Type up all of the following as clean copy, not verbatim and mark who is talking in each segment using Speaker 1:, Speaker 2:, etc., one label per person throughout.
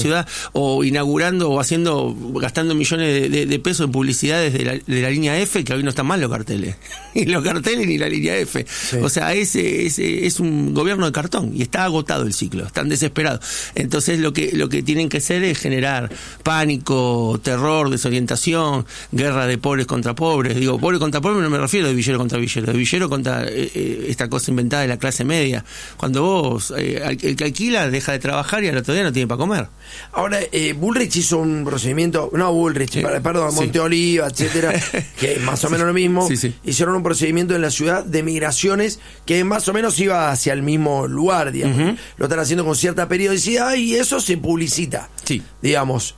Speaker 1: ciudad, o inaugurando o gastando millones de pesos en publicidades de la línea F, que hoy no están mal los carteles. Ni los carteles ni la línea F. Sí. O sea, es un gobierno de cartón y está agotado el ciclo, están desesperados. Entonces lo que tienen que hacer es generar pánico, terror, desorientación, guerra de pobres contra pobres. Digo, pobres contra pobres no me refiero de villero contra villero, de villero contra esta cosa inventada de la clase media. Cuando vos, el que alquila deja de trabajar y al otro día no tiene para comer.
Speaker 2: Ahora, Bullrich hizo un procedimiento, perdón, Monteoliva, etcétera, que es más o menos lo mismo. Sí. Hicieron un procedimiento en la ciudad de migraciones que más o menos iba hacia el mismo lugar, digamos. Lo están haciendo con cierta periodicidad y eso se publicita, digamos.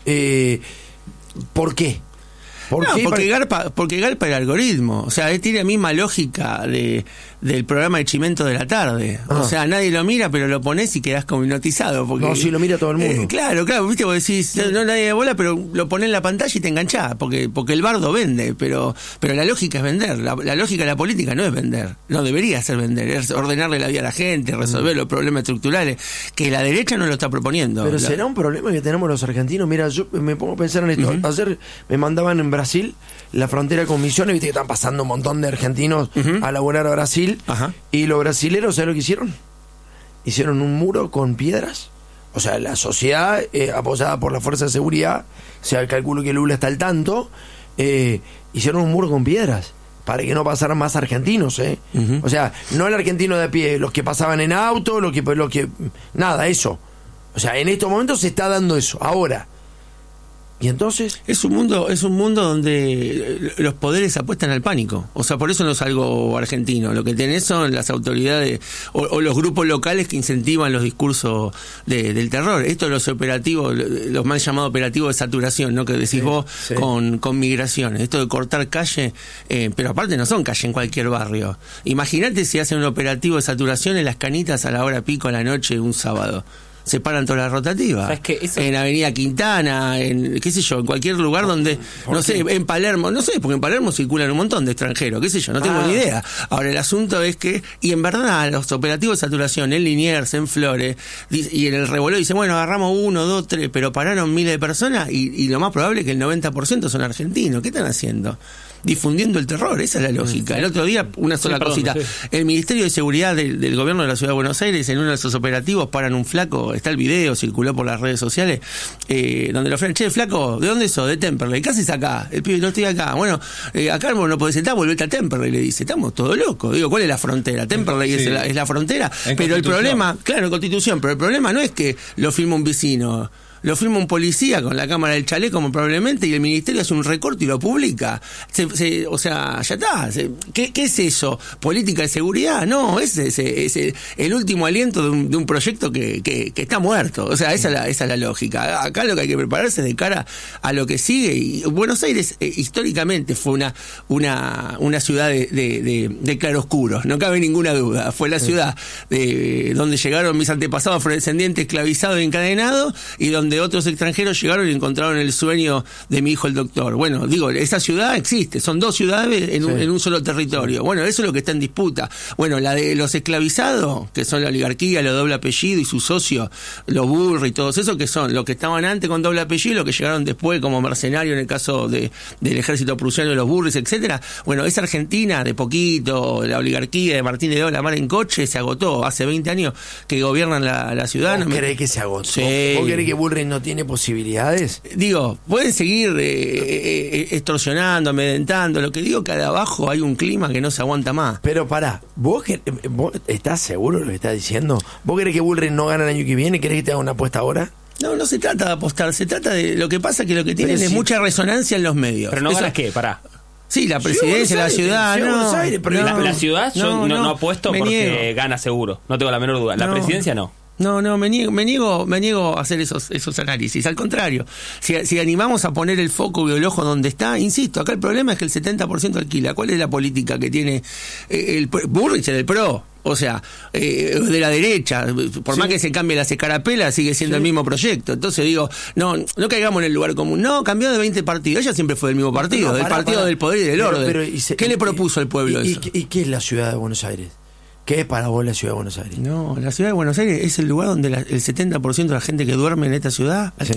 Speaker 2: ¿Por qué?
Speaker 1: Porque garpa el algoritmo. O sea, tiene la misma lógica del programa de Chimento de la tarde. O sea, nadie lo mira, pero lo pones y quedás como hipnotizado. Porque,
Speaker 2: sí lo mira todo el mundo.
Speaker 1: Claro, viste, vos decís, no nadie de bola, pero lo ponés en la pantalla y te enganchás, porque el bardo vende, pero la lógica es vender. La lógica de la política no es vender. No debería ser vender, es ordenarle la vida a la gente, resolver los problemas estructurales, que la derecha no lo está proponiendo.
Speaker 2: Pero será un problema que tenemos los argentinos. Mira, yo me pongo a pensar en esto. Ayer me mandaban en Brasil, la frontera con Misiones, viste que están pasando un montón de argentinos a laburar a Brasil. Y los brasileros, ¿sabes lo que hicieron? Hicieron un muro con piedras. O sea, la sociedad, apoyada por la fuerza de seguridad, o sea, calculo que Lula está al tanto, hicieron un muro con piedras para que no pasaran más argentinos, O sea, no el argentino de a pie, los que pasaban en auto, nada, eso. O sea, en estos momentos se está dando eso, ahora. ¿Y entonces?
Speaker 1: Es un mundo donde los poderes apuestan al pánico. O sea, por eso no es algo argentino. Lo que tenés son las autoridades o los grupos locales que incentivan los discursos del terror. Esto, los operativos, los mal llamados operativos de saturación, ¿no? Que decís vos con migraciones. Esto de cortar calle, pero aparte no son calle en cualquier barrio. Imagínate si hacen un operativo de saturación en Las Canitas a la hora pico a la noche un sábado. Se paran todas las rotativas. En Avenida Quintana, en qué sé yo, en cualquier lugar donde, no sé, en Palermo, no sé, porque en Palermo circulan un montón de extranjeros, qué sé yo, no tengo ni idea. Ahora, el asunto es que, y en verdad, los operativos de saturación en Liniers, en Flores, y en el revoleo dicen, bueno, agarramos 1, 2, 3, pero pararon miles de personas y lo más probable es que el 90% son argentinos. ¿Qué están haciendo? Difundiendo el terror, esa es la lógica. El otro día, una sola cosita. El Ministerio de Seguridad del Gobierno de la Ciudad de Buenos Aires, en uno de sus operativos, paran un flaco, está el video, circuló por las redes sociales, donde lo frenan, che, flaco, ¿de dónde sos? De Temperley. ¿Qué haces acá? El pibe, no estoy acá. Bueno, acá no podés entrar, volvete a Temperley, le dice. Estamos todos locos. Digo, ¿cuál es la frontera? Temperley es la frontera, pero el problema, claro, en Constitución, pero el problema no es que lo firma un vecino. Lo firma un policía con la cámara del chalet, como probablemente, y el ministerio hace un recorte y lo publica. O sea, ya está. ¿Qué es eso? ¿Política de seguridad? No, es el último aliento de un proyecto que está muerto. O sea, esa es la lógica. Acá lo que hay que prepararse es de cara a lo que sigue. Y Buenos Aires, históricamente, fue una ciudad de claroscuros, no cabe ninguna duda. Fue la ciudad donde llegaron mis antepasados afrodescendientes esclavizados y encadenados, y donde otros extranjeros llegaron y encontraron el sueño de mi hijo el doctor. Bueno, digo, esa ciudad existe, son 2 ciudades en un solo territorio. Bueno, eso es lo que está en disputa. Bueno, la de los esclavizados, que son la oligarquía, los doble apellido y sus socios, los Bullrich y todos esos, que son los que estaban antes con doble apellido y los que llegaron después como mercenarios en el caso del ejército prusiano de los Bullrich, etcétera. Bueno, esa Argentina de poquito, la oligarquía de Martín de la Mar en coche, se agotó. Hace 20 años que gobiernan la ciudad.
Speaker 2: ¿Vos creés que se agotó?
Speaker 1: Sí.
Speaker 2: ¿Vos creés que Bullrich no tiene posibilidades?
Speaker 1: Digo, pueden seguir extorsionando, amedrentando. Lo que digo, que de abajo hay un clima que no se aguanta más.
Speaker 2: Pero pará, ¿vos estás seguro de lo que estás diciendo? ¿Vos querés que Bullrich no gane el año que viene? ¿Querés que te haga una apuesta ahora?
Speaker 1: No se trata de apostar, se trata de lo que pasa, que lo que tienen es mucha resonancia en los medios.
Speaker 3: Pero no ganas qué, pará.
Speaker 1: Sí, la presidencia, la ciudad,
Speaker 3: la ciudad yo no apuesto porque gana seguro, no tengo la menor duda. La presidencia no.
Speaker 1: No, me niego a hacer esos análisis. Al contrario, si animamos a poner el foco y el ojo donde está, insisto, acá el problema es que el 70% alquila. ¿Cuál es la política que tiene el Bullrich del PRO? O sea, de la derecha, por más que se cambie las escarapelas, sigue siendo el mismo proyecto. Entonces digo, no caigamos en el lugar común. No, cambió de 20 partidos. Ella siempre fue del mismo partido, del partido del poder y del orden. ¿Qué le propuso al pueblo eso?
Speaker 2: ¿Y qué es la ciudad de Buenos Aires? ¿Qué es para vos la ciudad de Buenos Aires?
Speaker 1: No, la ciudad de Buenos Aires es el lugar donde el 70% de la gente que duerme en esta ciudad